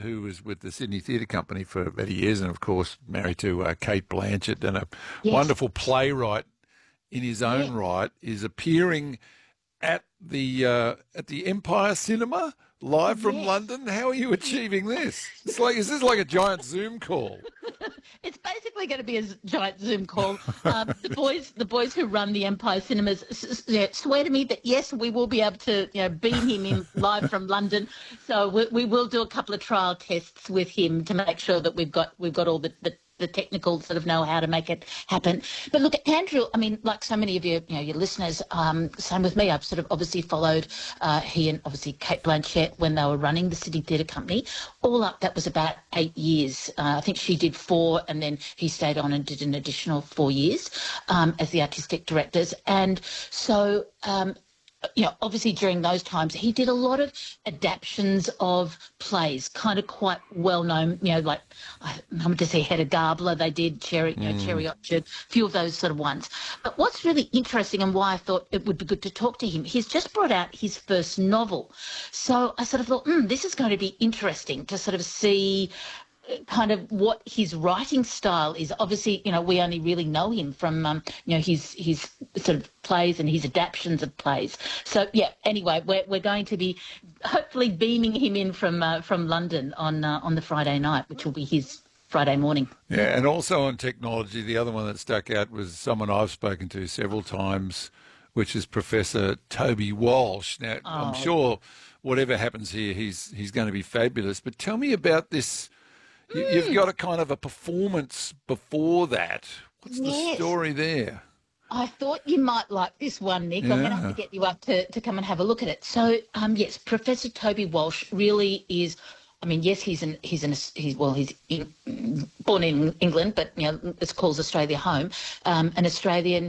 who was with the Sydney Theatre Company for many years, and of course married to Kate Blanchett, and a Yes. wonderful playwright in his own right, is appearing at the Empire Cinema live from Yes. London. How are you achieving this? Is this like a giant Zoom call? It's basically going to be a giant Zoom call. The boys who run the Empire Cinemas swear to me that yes, we will be able to beam him in live from London. So we will do a couple of trial tests with him to make sure that we've got all the technical sort of know how to make it happen. But look, Andrew, I mean, like so many of your listeners, same with me. I've sort of obviously followed he and obviously Kate Blanchett when they were running the Sydney Theatre Company. All up, that was about 8 years. I think she did 4, and then he stayed on and did an additional 4 years as the artistic directors. And so obviously during those times, he did a lot of adaptations of plays, kind of quite well known, like I'm going to say Hedda Gabler, they did Cherry Orchard, a few of those sort of ones. But what's really interesting and why I thought it would be good to talk to him, he's just brought out his first novel. So I sort of thought, this is going to be interesting to sort of see kind of what his writing style is. Obviously, we only really know him from, his sort of plays and his adaptions of plays. So, anyway, we're going to be hopefully beaming him in from London on the Friday night, which will be his Friday morning. Yeah, and also on technology, the other one that stuck out was someone I've spoken to several times, which is Professor Toby Walsh. Now, I'm sure whatever happens here, he's going to be fabulous. But tell me about this. You've got a kind of a performance before that. What's the story there? I thought you might like this one, Nick. I'm going to have to get you up to come and have a look at it. So, yes, Professor Toby Walsh really is. I mean, yes, he's born in England, but it calls Australia home. An Australian,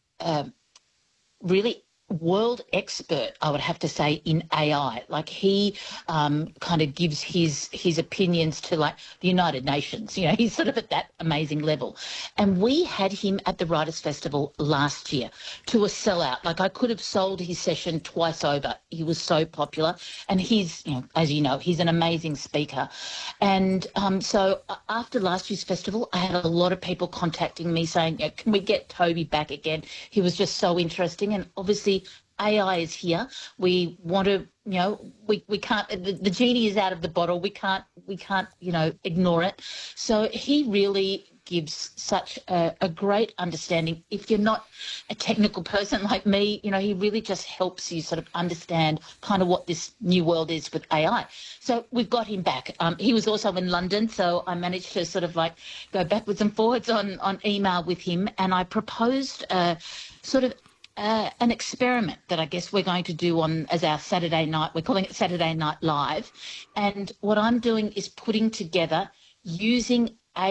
really world expert, I would have to say, in AI. Like he kind of gives his opinions to like the United Nations. He's sort of at that amazing level. And we had him at the Writers' Festival last year to a sellout. Like I could have sold his session twice over. He was so popular. And he's, as you know, he's an amazing speaker. And so after last year's festival, I had a lot of people contacting me saying, can we get Toby back again? He was just so interesting. And obviously AI is here. We want to, we can't, the genie is out of the bottle. We can't, ignore it. So he really gives such a great understanding. If you're not a technical person like me, he really just helps you sort of understand kind of what this new world is with AI. So we've got him back. He was also in London, so I managed to sort of like go backwards and forwards on email with him, and I proposed sort of an experiment that I guess we're going to do as our Saturday night. We're calling it Saturday Night Live. And what I'm doing is putting together, using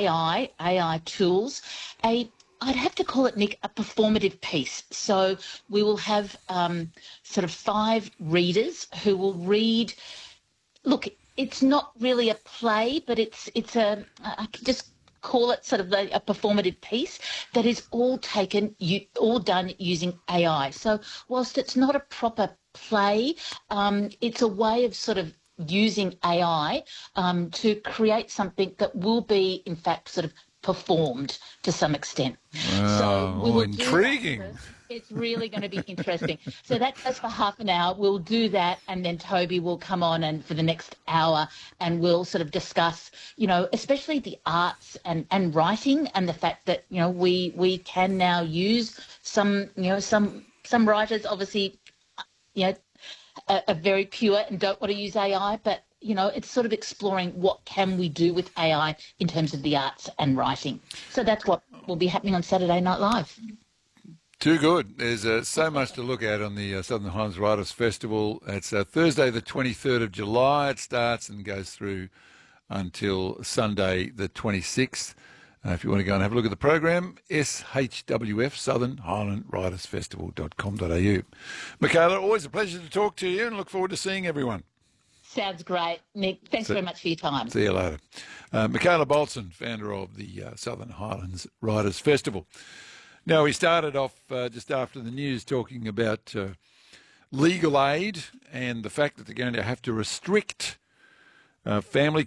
AI tools, I'd have to call it, Nick, a performative piece. So we will have sort of 5 readers who will read. Look, it's not really a play, but it's I can just call it sort of a performative piece that is all done using AI. So whilst it's not a proper play, it's a way of sort of using AI to create something that will be, in fact, sort of performed to some extent. Wow, so we will intriguing. It's really going to be interesting. So that's for half an hour. We'll do that, and then Toby will come on and for the next hour, and we'll sort of discuss, especially the arts and writing, and the fact that we can now use some writers obviously are very pure and don't want to use AI, but it's sort of exploring what can we do with AI in terms of the arts and writing. So that's what will be happening on Saturday Night Live. Too good. There's so much to look at on the Southern Highlands Writers Festival. It's Thursday the 23rd of July. It starts and goes through until Sunday the 26th. If you want to go and have a look at the program, SHWF, Southern Highland Writers Festival.com.au. Michaela, always a pleasure to talk to you and look forward to seeing everyone. Sounds great. Nick, thanks very much for your time. See you later. Michaela Bolson, founder of the Southern Highlands Writers Festival. Now, we started off just after the news talking about legal aid and the fact that they're going to have to restrict family